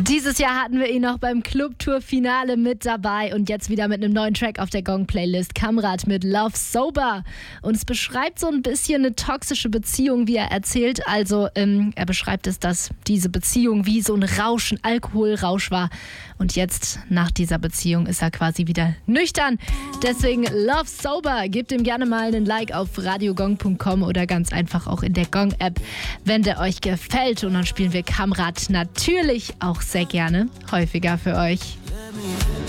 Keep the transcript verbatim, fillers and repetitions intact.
Dieses Jahr hatten wir ihn noch beim Clubtour-Finale mit dabei und jetzt wieder mit einem neuen Track auf der Gong-Playlist. Kamrat mit Love Sober. Und es beschreibt so ein bisschen eine toxische Beziehung, wie er erzählt. Also ähm, er beschreibt es, dass diese Beziehung wie so ein Rausch, ein Alkoholrausch war. Und jetzt, nach dieser Beziehung, ist er quasi wieder nüchtern. Deswegen Love Sober. Gebt ihm gerne mal einen Like auf radiogong punkt com oder ganz einfach auch in der Gong-App, wenn der euch gefällt. Und dann spielen wir Kamrat natürlich auch sehr gerne häufiger für euch.